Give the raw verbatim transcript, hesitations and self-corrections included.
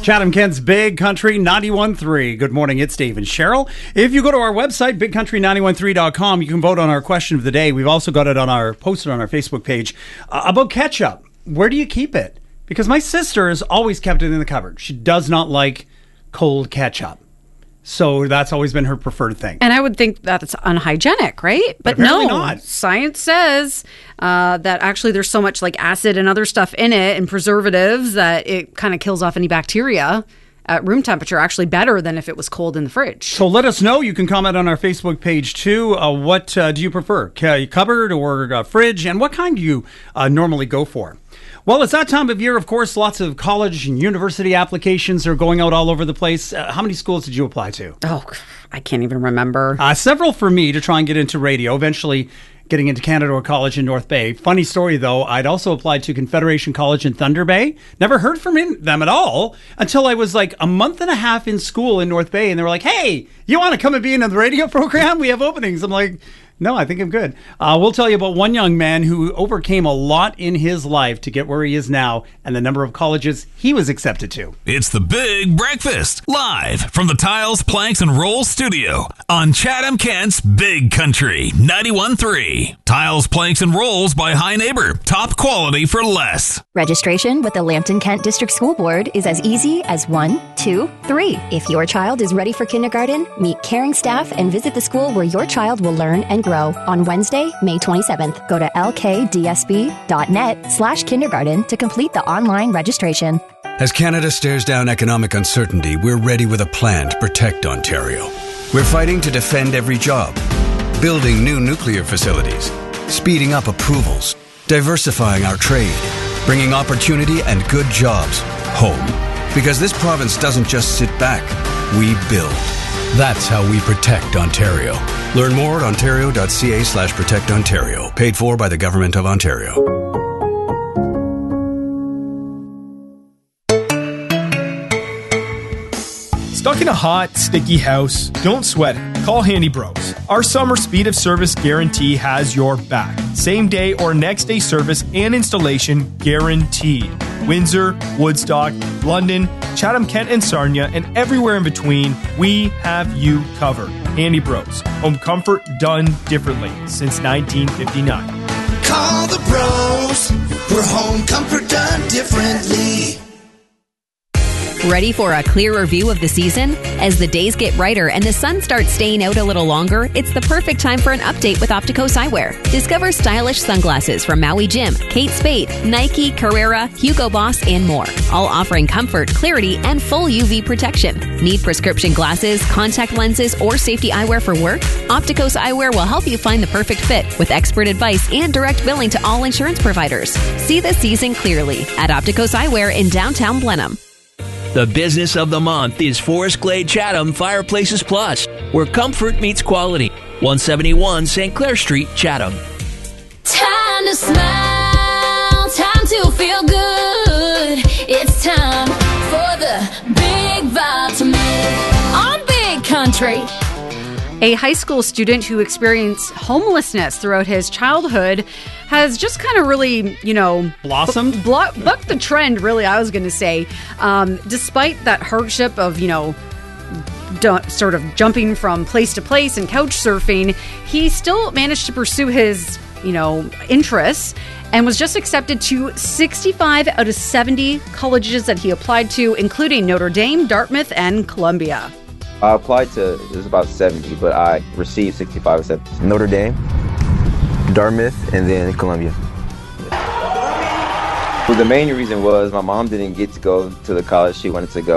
Chatham-Kent's Big Country ninety-one point three. Good morning, it's Dave and Cheryl. If you go to our website, big country nine one three dot com, you can vote on our question of the day. We've also got it on our posted on our Facebook page uh, about ketchup. Where do you keep it? Because my sister has always kept it in the cupboard. She does not like cold ketchup. So that's always been her preferred thing. And I would think that's unhygienic, right? But, but no, not. Science says uh, that actually there's so much like acid and other stuff in it and preservatives that it kind of kills off any bacteria at room temperature, actually better than if it was cold in the fridge. So let us know. You can comment on our Facebook page too. Uh, what uh, do you prefer, cupboard or uh, fridge? And what kind do you uh, normally go for? Well, it's that time of year, of course. Lots of college and university applications are going out all over the place. Uh, how many schools did you apply to? Oh, I can't even remember. Uh, several for me to try and get into radio, eventually getting into Canadore College in North Bay. Funny story, though, I'd also applied to Confederation College in Thunder Bay. Never heard from in, them at all until I was like a month and a half in school in North Bay. And they were like, hey, you want to come and be in the radio program? We have openings. I'm like... No, I think I'm good. Uh, we'll tell you about one young man who overcame a lot in his life to get where he is now and the number of colleges he was accepted to. It's the Big Breakfast, live from the Tiles, Planks, and Rolls studio on Chatham-Kent's Big Country ninety-one point three. Tiles, Planks, and Rolls by High Neighbor. Top quality for less. Registration with the Lambton Kent District School Board is as easy as one, two, three. If your child is ready for kindergarten, meet caring staff and visit the school where your child will learn and grow on Wednesday, May twenty-seventh. Go to lkdsb.net slash kindergarten to complete the online registration. As Canada stares down economic uncertainty, we're ready with a plan to protect Ontario. We're fighting to defend every job, building new nuclear facilities, speeding up approvals, diversifying our trade, bringing opportunity and good jobs home. Because this province doesn't just sit back, we build. That's how we protect Ontario. Learn more at ontario.ca slash protect Ontario. Paid for by the Government of Ontario. Stuck in a hot, sticky house? Don't sweat it. Call Handy Bros. Our summer speed of service guarantee has your back. Same day or next day service and installation guaranteed. Windsor, Woodstock, London, Chatham-Kent and Sarnia, and everywhere in between, we have you covered. Handy Bros. Home comfort done differently since nineteen fifty-nine. Call the bros. We're home comfort done differently. Ready for a clearer view of the season? As the days get brighter and the sun starts staying out a little longer, it's the perfect time for an update with Opticos Eyewear. Discover stylish sunglasses from Maui Jim, Kate Spade, Nike, Carrera, Hugo Boss, and more. All offering comfort, clarity, and full U V protection. Need prescription glasses, contact lenses, or safety eyewear for work? Opticos Eyewear will help you find the perfect fit with expert advice and direct billing to all insurance providers. See the season clearly at Opticos Eyewear in downtown Blenheim. The business of the month is Forest Glade Chatham Fireplaces Plus, where comfort meets quality. one seventy-one Saint Clair Street, Chatham. Time to smile, time to feel good. It's time for the Big Vitamin on Big Country. A high school student who experienced homelessness throughout his childhood has just kind of really, you know... Blossomed? Bu- bucked the trend, really, I was going to say. Um, despite that hardship of, you know, d- sort of jumping from place to place and couch surfing, he still managed to pursue his, you know, interests and was just accepted to sixty-five out of seventy colleges that he applied to, including Notre Dame, Dartmouth, and Columbia. I applied to, it was about seventy, but I received sixty-five percent. Notre Dame, Dartmouth, and then Columbia. Well, the main reason was my mom didn't get to go to the college she wanted to go.